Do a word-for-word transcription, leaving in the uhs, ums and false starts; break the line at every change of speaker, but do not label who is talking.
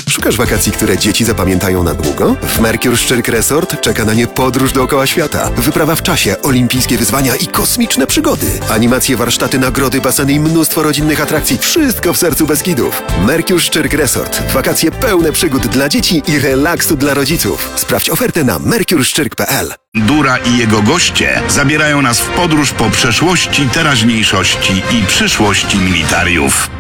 Szukasz wakacji, które dzieci zapamiętają na długo? W Mercure Szczyrk Resort czeka na nie podróż dookoła świata, wyprawa w czasie, olimpijskie wyzwania i kosmiczne przygody. Animacje, warsztaty, nagrody, baseny i mnóstwo rodzinnych atrakcji. Wszystko w sercu Beskidów. Mercure Szczyrk Resort. Wakacje pełne przygód dla dzieci i relaksu dla rodziców. Sprawdź ofertę na mercure szczyrk kropka p l.
Dura i jego goście zabierają nas w podróż po przeszłości, teraźniejszości i przyszłości militariów.